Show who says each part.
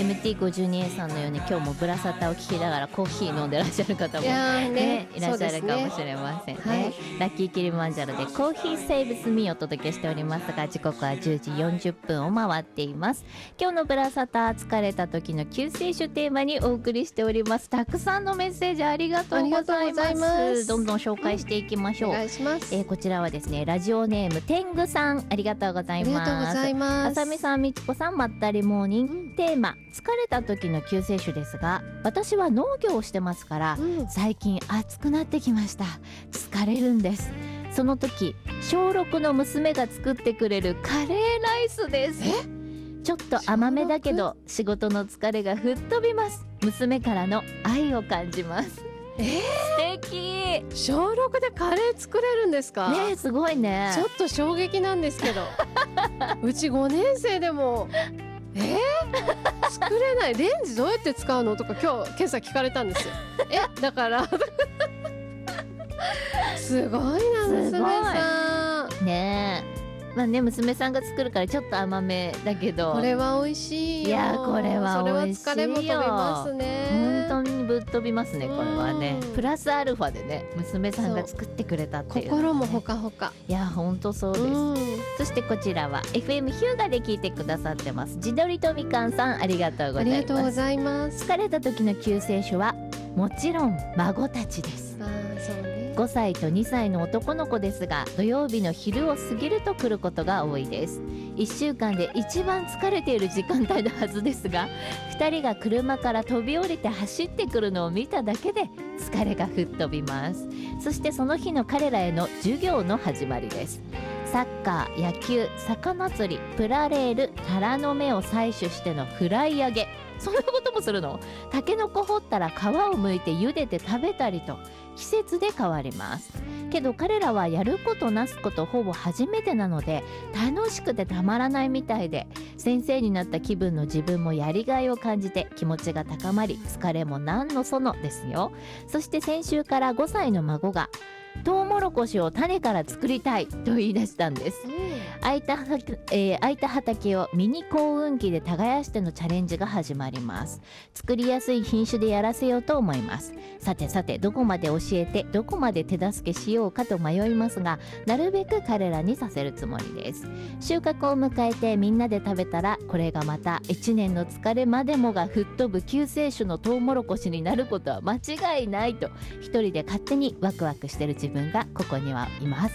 Speaker 1: MT52A さんのように今日もブラサタを聞きながらコーヒー飲んでらっしゃる方も、いらっしゃるかもしれませんね、はい、ラッキーキリマンジャロでコーヒーセーブスミーをお届けしておりますが、時刻は10時40分を回っています。今日のブラサタ、疲れた時の救世主テーマにお送りしております。たくさんのメッセージありがとうございます。どんどん紹介していきましょう、お願いします。こちらはですね、ラジオネーム天狗さん、ありがとうございます。ありがとうございます。あさみさん、みちこさん、まったりモーニング、テーマ疲れた時の救世主ですが、私は農業をしてますから、最近暑くなってきました。疲れるんです。その時小6の娘が作ってくれるカレーライスです。ちょっと甘めだけど仕事の疲れが吹っ飛びます。娘からの愛を感じます。素敵。
Speaker 2: 小6でカレー作れるんですか
Speaker 1: ね。すごいね。
Speaker 2: ちょっと衝撃なんですけどうち5年生でも作れない。レンジどうやって使うのとか今朝聞かれたんですよだからすごいな、娘さん
Speaker 1: ねえ。まあね、娘さんが作るからちょっと甘めだけど、
Speaker 2: これは美味しいよ。
Speaker 1: いや、これは美味しいよ。
Speaker 2: それは疲れも飛びますね。
Speaker 1: 本当にぶっ飛びますね、これはね。プラスアルファでね、娘さんが作ってくれたっていう、ね、
Speaker 2: 心もほかほか。
Speaker 1: いや、本当そうです。そしてこちらは FM ヒューガで聞いてくださってます。自撮りとみかんさん、ありがとうございます。
Speaker 2: ありがとうございます。
Speaker 1: 疲れた時の救世主はもちろん孫たちです。
Speaker 2: そうね。
Speaker 1: 5歳と2歳の男の子ですが、土曜日の昼を過ぎると来ることが多いです。1週間で一番疲れている時間帯のはずですが、2人が車から飛び降りて走ってくるのを見ただけで疲れが吹っ飛びます。そしてその日の彼らへの授業の始まりです。サッカー、野球、魚釣り、プラレール、タラの芽を採取してのフライ揚げ、そんなこともするの？タケノコ掘ったら皮を剥いて茹でて食べたりと、季節で変わります。けど彼らはやることなすことほぼ初めてなので、楽しくてたまらないみたいで、先生になった気分の自分もやりがいを感じて気持ちが高まり、疲れも何のそのですよ。そして先週から5歳の孫がトウモロコシを種から作りたいと言い出したんです。空いた畑をミニ耕運機で耕してのチャレンジが始まります。作りやすい品種でやらせようと思います。さてさて、どこまで教えてどこまで手助けしようかと迷いますが、なるべく彼らにさせるつもりです。収穫を迎えてみんなで食べたら、これがまた1年の疲れまでもが吹っ飛ぶ救世主のトウモロコシになることは間違いないと、一人で勝手にワクワクしてる自分がここにはいます。